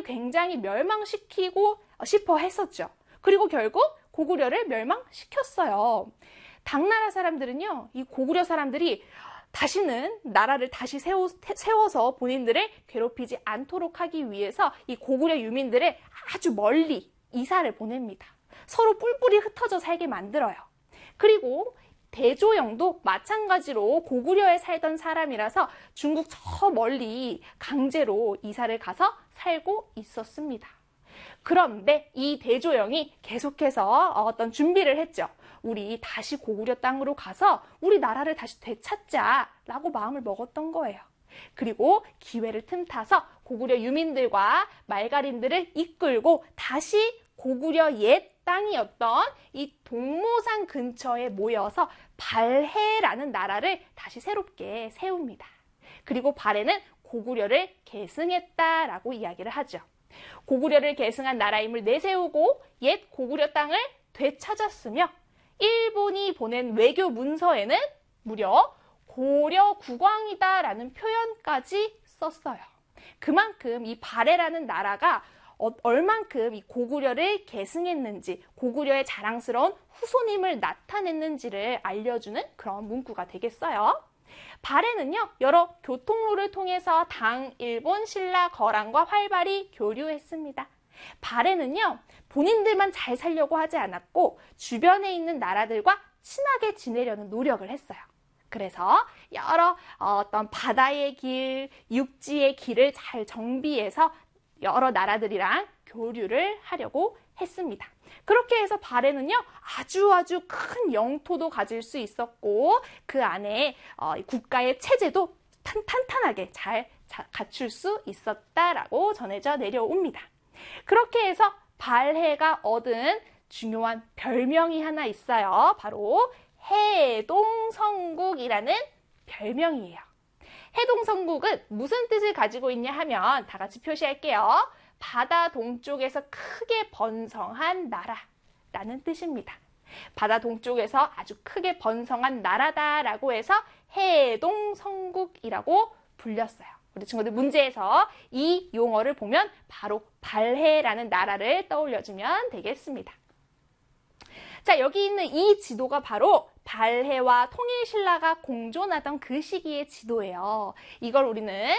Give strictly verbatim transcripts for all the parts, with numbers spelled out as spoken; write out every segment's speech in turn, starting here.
고구려를 굉장히 멸망시키고 싶어 했었죠. 그리고 결국 고구려를 멸망시켰어요. 당나라 사람들은요, 이 고구려 사람들이 다시는 나라를 다시 세워, 세워서 본인들을 괴롭히지 않도록 하기 위해서 이 고구려 유민들을 아주 멀리 이사를 보냅니다. 서로 뿔뿔이 흩어져 살게 만들어요. 그리고 대조영도 마찬가지로 고구려에 살던 사람이라서 중국 저 멀리 강제로 이사를 가서 살고 있었습니다. 그런데 이 대조영이 계속해서 어떤 준비를 했죠. 우리 다시 고구려 땅으로 가서 우리 나라를 다시 되찾자라고 마음을 먹었던 거예요. 그리고 기회를 틈타서 고구려 유민들과 말가림들을 이끌고 다시 고구려 옛 땅이었던 이 동모산 근처에 모여서 발해라는 나라를 다시 새롭게 세웁니다. 그리고 발해는 고구려를 계승했다라고 이야기를 하죠. 고구려를 계승한 나라임을 내세우고 옛 고구려 땅을 되찾았으며 일본이 보낸 외교 문서에는 무려 고려 국왕이다라는 표현까지 썼어요. 그만큼 이 발해라는 나라가 얼만큼 이 고구려를 계승했는지, 고구려의 자랑스러운 후손임을 나타냈는지를 알려주는 그런 문구가 되겠어요. 발해는요, 여러 교통로를 통해서 당, 일본, 신라, 거란과 활발히 교류했습니다. 발해는요, 본인들만 잘 살려고 하지 않았고 주변에 있는 나라들과 친하게 지내려는 노력을 했어요. 그래서 여러 어떤 바다의 길, 육지의 길을 잘 정비해서 여러 나라들이랑 교류를 하려고 했습니다. 그렇게 해서 발해는요, 아주 아주 큰 영토도 가질 수 있었고 그 안에 어, 국가의 체제도 탄, 탄탄하게 잘 자, 갖출 수 있었다라고 전해져 내려옵니다. 그렇게 해서 발해가 얻은 중요한 별명이 하나 있어요. 바로 해동성국이라는 별명이에요. 해동성국은 무슨 뜻을 가지고 있냐 하면 다 같이 표시할게요. 바다 동쪽에서 크게 번성한 나라라는 뜻입니다. 바다 동쪽에서 아주 크게 번성한 나라다라고 해서 해동성국이라고 불렸어요. 우리 친구들 문제에서 이 용어를 보면 바로 발해라는 나라를 떠올려주면 되겠습니다. 자, 여기 있는 이 지도가 바로 발해와 통일신라가 공존하던 그 시기의 지도예요. 이걸 우리는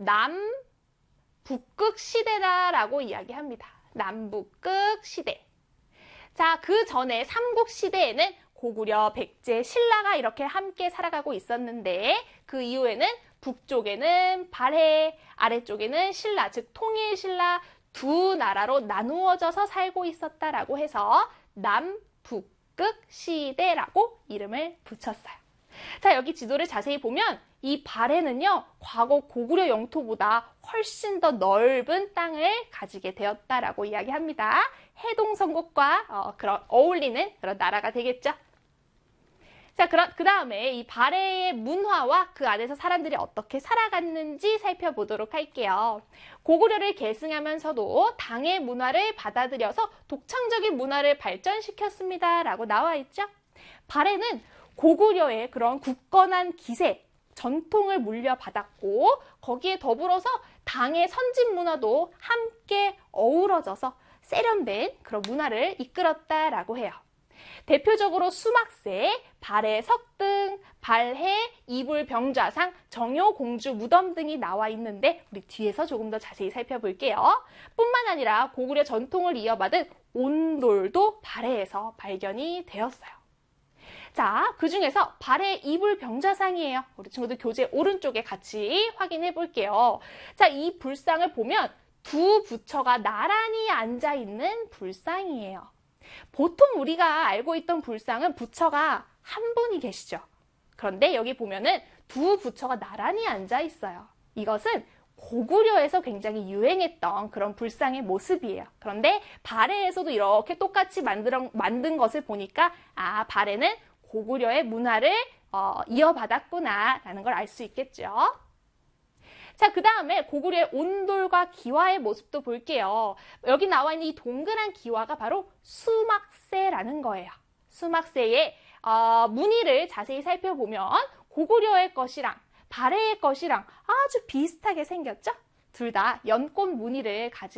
남북극 시대다라고 이야기합니다. 남북극 시대. 자, 그 전에 삼국시대에는 고구려, 백제, 신라가 이렇게 함께 살아가고 있었는데 그 이후에는 북쪽에는 발해, 아래쪽에는 신라, 즉 통일신라 두 나라로 나누어져서 살고 있었다라고 해서 남북극 시대라고 이름을 붙였어요. 자, 여기 지도를 자세히 보면 이 발해는요, 과거 고구려 영토보다 훨씬 더 넓은 땅을 가지게 되었다라고 이야기합니다. 해동성국과 어, 그런 어울리는 그런 나라가 되겠죠. 자, 그 다음에 이 발해의 문화와 그 안에서 사람들이 어떻게 살아갔는지 살펴보도록 할게요. 고구려를 계승하면서도 당의 문화를 받아들여서 독창적인 문화를 발전시켰습니다 라고 나와 있죠. 발해는 고구려의 그런 굳건한 기세, 전통을 물려받았고 거기에 더불어서 당의 선진 문화도 함께 어우러져서 세련된 그런 문화를 이끌었다라고 해요. 대표적으로 수막세, 발해 석등, 발해 이불병좌상, 정효공주 무덤 등이 나와 있는데 우리 뒤에서 조금 더 자세히 살펴볼게요. 뿐만 아니라 고구려 전통을 이어받은 온돌도 발해에서 발견이 되었어요. 자, 그 중에서 발해 이불병좌상이에요. 우리 친구들 교재 오른쪽에 같이 확인해 볼게요. 자, 이 불상을 보면 두 부처가 나란히 앉아있는 불상이에요. 보통 우리가 알고 있던 불상은 부처가 한 분이 계시죠. 그런데 여기 보면은 두 부처가 나란히 앉아 있어요. 이것은 고구려에서 굉장히 유행했던 그런 불상의 모습이에요. 그런데 발해에서도 이렇게 똑같이 만들어, 만든 것을 보니까 아, 발해는 고구려의 문화를 어, 이어받았구나 라는 걸 알 수 있겠죠. 자, 그 다음에 고구려의 온돌과 기와의 모습도 볼게요. 여기 나와 있는 이 동그란 기와가 바로 수막세라는 거예요. 수막세의 어, 무늬를 자세히 살펴보면 고구려의 것이랑 발해의 것이랑 아주 비슷하게 생겼죠? 둘 다 연꽃 무늬를 가지고